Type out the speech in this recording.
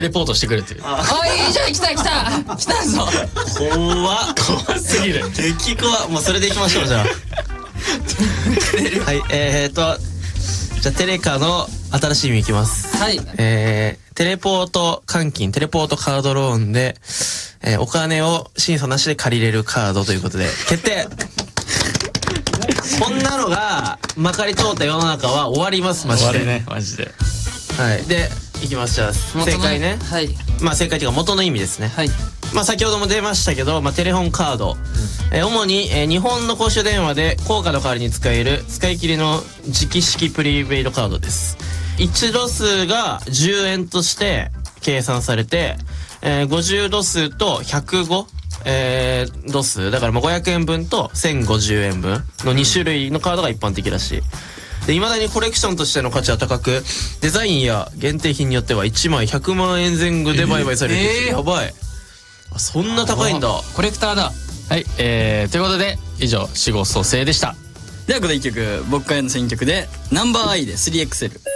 レポートしてくれてる。 あ、いいじゃん、来たぞ。 怖すぎる。 激怖。もうそれでいきましょう、じゃあ。はい、じゃあテレカの新しい意味いきます。 はい。 テレポート換金、テレポートカードローンで、お金を審査なしで借りれるカードということで、決定。こんなのがまかり通った世の中は終わります、マジで。 終わるね、マジで。 はい。で、いきます。じゃあ、正解ね。 はい。 まあ正解というか元の意味ですね。 はい。 まあ先ほども出ましたけど、まあテレホンカード。主に、日本の公衆電話で硬貨の代わりに使える使い切りの直式プリペイドカードです。1度数が10円として計算されて、50度数と105、度数。だからもう500円分と1050円分の2種類のカードが一般的らしい。で、未だにコレクションとしての価値は高く、デザインや限定品によっては1枚100万円前後で売買されている。やばい。あ、そんな高いんだ。 コレクターだ。 はい、ということで以上、死後蘇生でした。 ではこの1曲、僕からの選曲でナンバーアイで 3XL。